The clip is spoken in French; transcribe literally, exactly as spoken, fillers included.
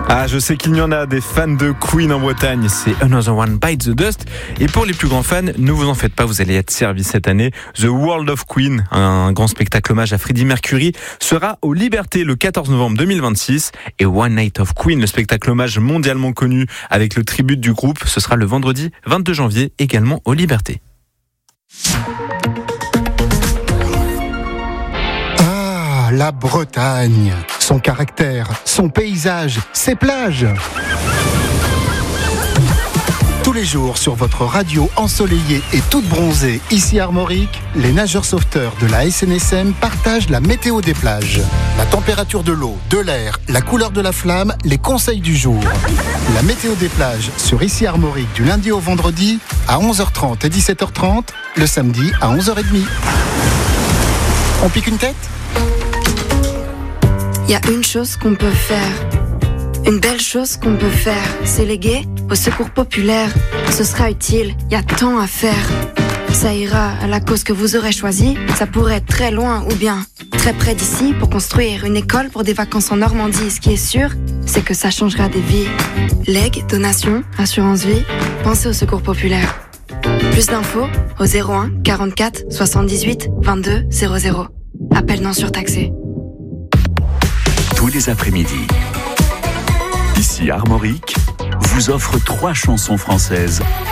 Ah, je sais qu'il y en a des fans de Queen en Bretagne, c'est Another One Bites the Dust. Et pour les plus grands fans, ne vous en faites pas, vous allez être servis cette année. The World of Queen, un grand spectacle hommage à Freddie Mercury, sera aux Libertés le quatorze novembre deux mille vingt-six. Et One Night of Queen, le spectacle hommage mondialement connu avec le tribute du groupe, ce sera le vendredi vingt-deux janvier, également aux Libertés. Ah, la Bretagne, son caractère, son paysage, ses plages. Tous les jours sur votre radio ensoleillée et toute bronzée, ici à Armorique, les nageurs sauveteurs de la S N S M partagent la météo des plages. La température de l'eau, de l'air, la couleur de la flamme, les conseils du jour. La météo des plages sur ici Armorique du lundi au vendredi à onze heures trente et dix-sept heures trente, le samedi à onze heures trente. On pique une tête ? Il y a une chose qu'on peut faire. Une belle chose qu'on peut faire, c'est léguer au secours populaire. Ce sera utile, il y a tant à faire. Ça ira à la cause que vous aurez choisie. Ça pourrait être très loin ou bien très près d'ici pour construire une école pour des vacances en Normandie. Ce qui est sûr, c'est que ça changera des vies. Legs, donations, assurance vie, pensez au secours populaire. Plus d'infos au zéro un quarante-quatre soixante-dix-huit vingt-deux zéro zéro. Appel non surtaxé. Tous les après-midi, ici Armorique vous offre trois chansons françaises